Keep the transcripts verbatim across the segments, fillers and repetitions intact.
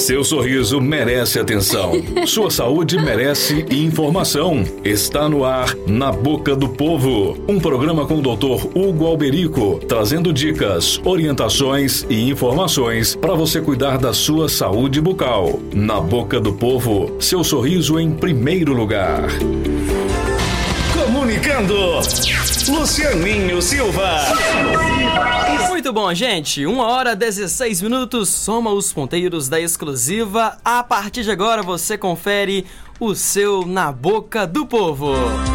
Seu sorriso merece atenção. Sua saúde merece informação. Está no ar Na Boca do Povo, um programa com o doutor Hugo Alberico, trazendo dicas, orientações e informações para você cuidar da sua saúde bucal. Na Boca do Povo, seu sorriso em primeiro lugar. Comunicando, Lucianinho Silva. Muito bom, gente. uma hora e dezesseis minutos, soma os ponteiros da exclusiva. A partir de agora você confere o seu Na Boca do Povo.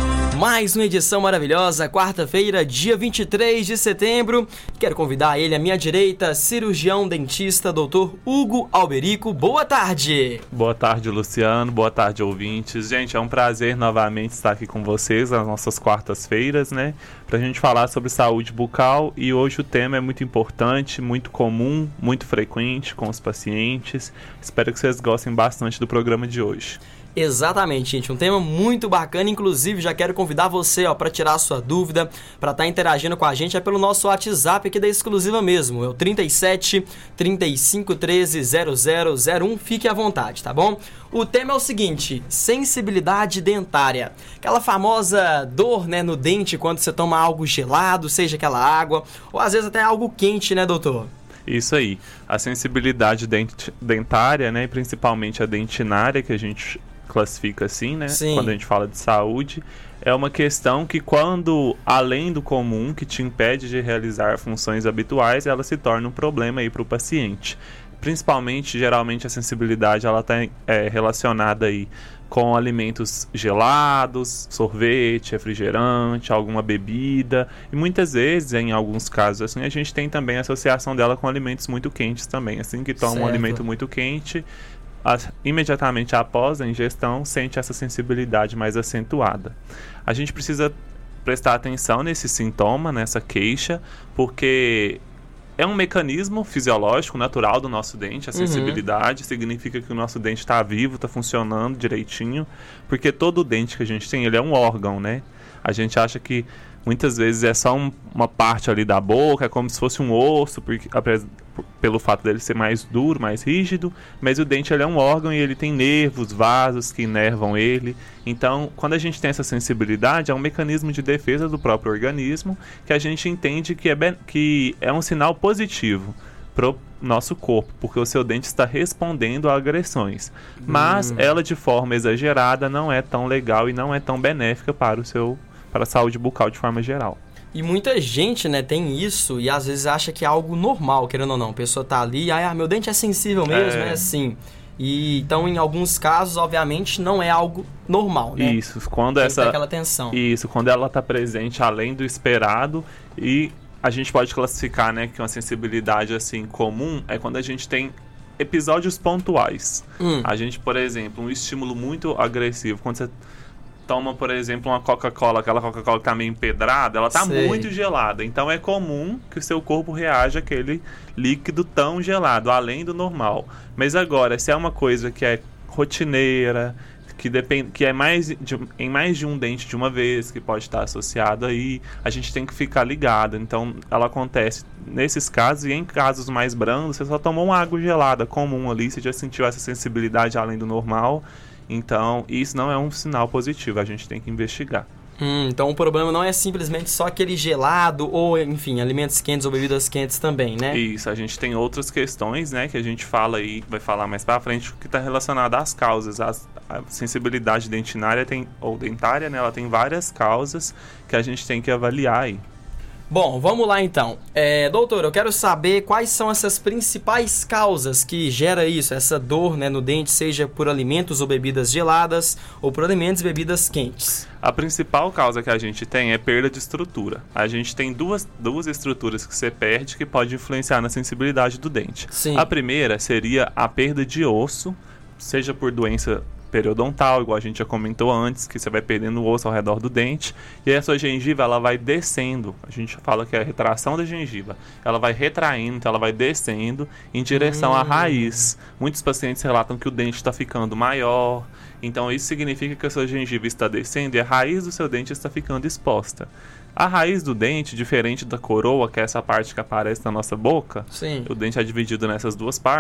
Mais uma edição maravilhosa, quarta-feira, dia vinte e três de setembro. Quero convidar ele à minha direita, cirurgião dentista, doutor Hugo Alberico. Boa tarde! Boa tarde, Luciano. Boa tarde, ouvintes. Gente, é um prazer novamente estar aqui com vocês nas nossas quartas-feiras, né? Pra gente falar sobre saúde bucal, e hoje o tema é muito importante, muito comum, muito frequente com os pacientes. Espero que vocês gostem bastante do programa de hoje. Exatamente, gente, um tema muito bacana. Inclusive, já quero convidar você, ó, para tirar a sua dúvida, para estar interagindo com a gente, é pelo nosso WhatsApp aqui da exclusiva mesmo, é o trinta e sete, trinta e cinco, treze, zero zero zero um. Fique à vontade, tá bom? O tema é o seguinte: sensibilidade dentária, aquela famosa dor, né, no dente quando você toma algo gelado, seja aquela água, ou às vezes até algo quente, né, doutor? Isso aí, a sensibilidade dent- dentária, né, e principalmente a dentinária, que a gente classifica assim, né? Sim. Quando a gente fala de saúde, é uma questão que, quando além do comum, que te impede de realizar funções habituais, ela se torna um problema aí para o paciente. Principalmente, geralmente, a sensibilidade ela está é, relacionada aí com alimentos gelados, sorvete, refrigerante, alguma bebida, e muitas vezes, em alguns casos assim, a gente tem também a associação dela com alimentos muito quentes também. Assim que toma certo. Um alimento muito quente, A, imediatamente após a ingestão, sente essa sensibilidade mais acentuada. A gente precisa prestar atenção nesse sintoma, nessa queixa, porque é um mecanismo fisiológico, natural do nosso dente. A sensibilidade uhum. significa que o nosso dente está vivo, está funcionando direitinho, porque todo dente que a gente tem, ele é um órgão, né? A gente acha que muitas vezes é só um, uma parte ali da boca, é como se fosse um osso, porque, pelo fato dele ser mais duro, mais rígido, mas o dente ele é um órgão e ele tem nervos, vasos que inervam ele. Então, quando a gente tem essa sensibilidade, é um mecanismo de defesa do próprio organismo, que a gente entende que é, ben- que é um sinal positivo para o nosso corpo, porque o seu dente está respondendo a agressões. Hum. Mas ela, de forma exagerada, não é tão legal e não é tão benéfica para o seu para a saúde bucal de forma geral. E muita gente, né, tem isso e às vezes acha que é algo normal, querendo ou não. A pessoa tá ali, ah, meu dente é sensível mesmo, é, é assim. E, então, em alguns casos, obviamente, não é algo normal, né? Isso, quando tem essa... aquela tensão. Isso, quando ela está presente além do esperado, e a gente pode classificar, né, que uma sensibilidade, assim, comum é quando a gente tem episódios pontuais. Hum. A gente, por exemplo, um estímulo muito agressivo, quando você toma, por exemplo, uma Coca-Cola, aquela Coca-Cola que tá meio empedrada, ela tá Sei. muito gelada. Então é comum que o seu corpo reaja àquele líquido tão gelado, além do normal. Mas agora, se é uma coisa que é rotineira, que, depende, que é mais de, em mais de um dente de uma vez, que pode estar associado aí, a gente tem que ficar ligado. Então ela acontece nesses casos, e em casos mais brandos, você só tomou uma água gelada comum ali, você já sentiu essa sensibilidade além do normal. Então, isso não é um sinal positivo, a gente tem que investigar. Hum, então o problema não é simplesmente só aquele gelado ou, enfim, alimentos quentes ou bebidas quentes também, né? Isso, a gente tem outras questões, né, que a gente fala aí, vai falar mais pra frente, que está relacionada às causas. As, a sensibilidade dentinária tem, ou dentária, né, ela tem várias causas que a gente tem que avaliar aí. Bom, vamos lá então. É, doutor, eu quero saber quais são essas principais causas que gera isso, essa dor, né, no dente, seja por alimentos ou bebidas geladas ou por alimentos e bebidas quentes. A principal causa que a gente tem é perda de estrutura. A gente tem duas, duas estruturas que você perde que pode influenciar na sensibilidade do dente. Sim. A primeira seria a perda de osso, seja por doença periodontal, igual a gente já comentou antes, que você vai perdendo o osso ao redor do dente, e a sua gengiva ela vai descendo. A gente fala que é a retração da gengiva. Ela vai retraindo, então ela vai descendo em direção hum. à raiz. Muitos pacientes relatam que o dente está ficando maior, então isso significa que a sua gengiva está descendo e a raiz do seu dente está ficando exposta. A raiz do dente, diferente da coroa, que é essa parte que aparece na nossa boca, Sim. o dente é dividido nessas duas partes.